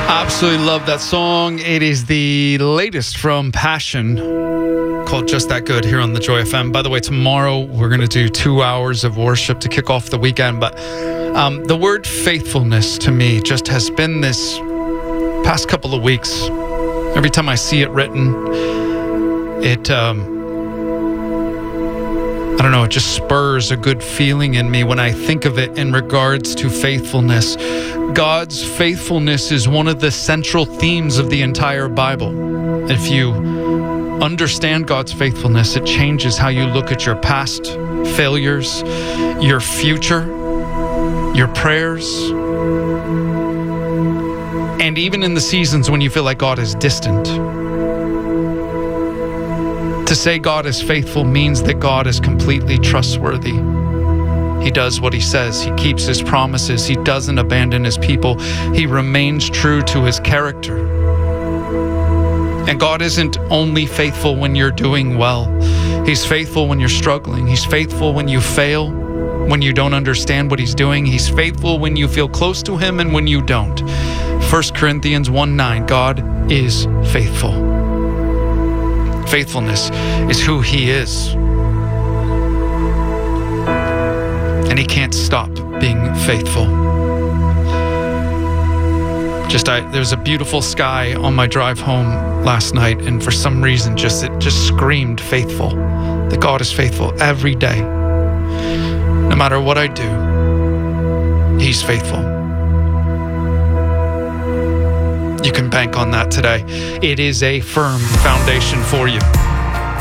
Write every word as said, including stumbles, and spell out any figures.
Absolutely love that song. It is the latest from Passion, called Just That Good, here on the Joy F M. By the way, tomorrow we're going to do two hours of worship to kick off the weekend. But um, the word faithfulness to me just has been this past couple of weeks. Every time I see it written, it, um, I don't know, it just spurs a good feeling in me when I think of it in regards to faithfulness. God's faithfulness is one of the central themes of the entire Bible. If you understand God's faithfulness, it changes how you look at your past failures, your future, your prayers, and even in the seasons when you feel like God is distant. To say God is faithful means that God is completely trustworthy. He does what he says. He keeps his promises. He doesn't abandon his people. He remains true to his character. And God isn't only faithful when you're doing well. He's faithful when you're struggling. He's faithful when you fail, when you don't understand what he's doing. He's faithful when you feel close to him and when you don't. First Corinthians one nine, God is faithful. Faithfulness is who he is. And he can't stop being faithful. Just I, there was a beautiful sky on my drive home last night, and for some reason, just it just screamed faithful. That God is faithful every day. No matter what I do, he's faithful. You can bank on that today. It is a firm foundation for you.